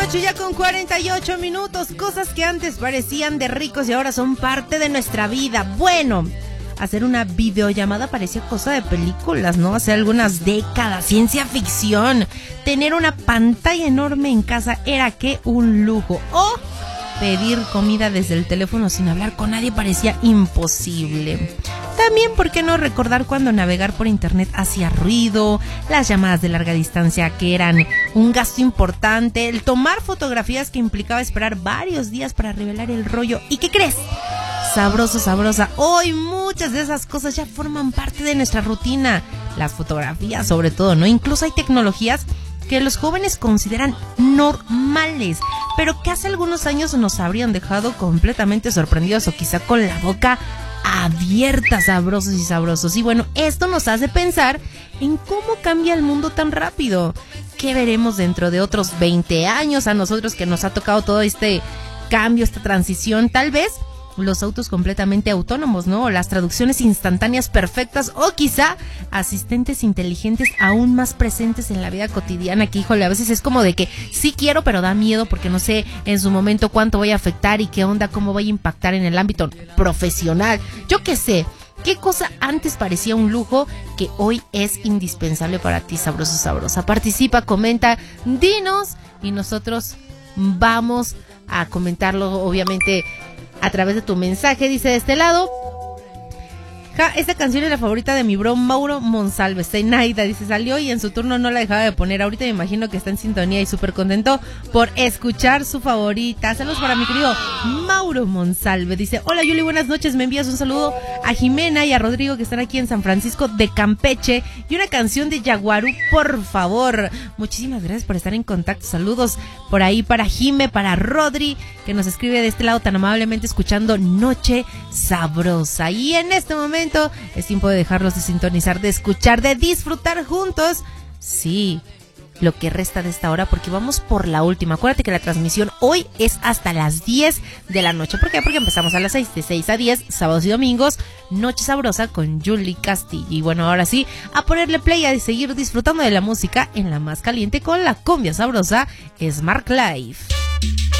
8 ya con 48 minutos. Cosas que antes parecían de ricos y ahora son parte de nuestra vida. Bueno, hacer una videollamada parecía cosa de películas, ¿no? Hace algunas décadas, ciencia ficción. Tener una pantalla enorme en casa era que un lujo. O pedir comida desde el teléfono sin hablar con nadie parecía imposible. También, ¿por qué no recordar cuando navegar por internet hacía ruido? Las llamadas de larga distancia que eran un gasto importante, el tomar fotografías que implicaba esperar varios días para revelar el rollo. ¿Y qué crees? Sabroso, sabrosa. Hoy muchas de esas cosas ya forman parte de nuestra rutina. Las fotografías sobre todo, ¿no? Incluso hay tecnologías que los jóvenes consideran normales, pero que hace algunos años nos habrían dejado completamente sorprendidos o quizá con la boca abierta, sabrosos y sabrosos. Y bueno, esto nos hace pensar en cómo cambia el mundo tan rápido. ¿Qué veremos dentro de otros 20 años a nosotros que nos ha tocado todo este cambio, esta transición? Tal vez los autos completamente autónomos, ¿no? O las traducciones instantáneas perfectas, o quizá asistentes inteligentes aún más presentes en la vida cotidiana, que híjole, a veces es como de que sí quiero, pero da miedo porque no sé en su momento cuánto voy a afectar y qué onda, cómo voy a impactar en el ámbito profesional. Yo qué sé, qué cosa antes parecía un lujo que hoy es indispensable para ti, sabroso, sabrosa. Participa, comenta, dinos y nosotros vamos a comentarlo, obviamente, a través de tu mensaje. Dice de este lado: esta canción es la favorita de mi bro Mauro Monsalve. Zenaida dice, salió y en su turno no la dejaba de poner. Ahorita me imagino que está en sintonía y súper contento por escuchar su favorita. Saludos para mi querido Mauro Monsalve. Dice, hola Yuli, buenas noches. Me envías un saludo a Jimena y a Rodrigo que están aquí en San Francisco de Campeche y una canción de Yaguarú, por favor. Muchísimas gracias por estar en contacto. Saludos por ahí para Jime, para Rodri, que nos escribe de este lado tan amablemente escuchando Noche Sabrosa. Y en este momento es tiempo de dejarlos de sintonizar, de escuchar, de disfrutar juntos. Sí, lo que resta de esta hora, porque vamos por la última. Acuérdate que la transmisión hoy es hasta las 10 de la noche. ¿Por qué? Porque empezamos a las 6, de 6 a 10, sábados y domingos, Noche Sabrosa con Julie Castillo. Y bueno, ahora sí, a ponerle play y a seguir disfrutando de la música en la más caliente con la cumbia sabrosa Smart Life.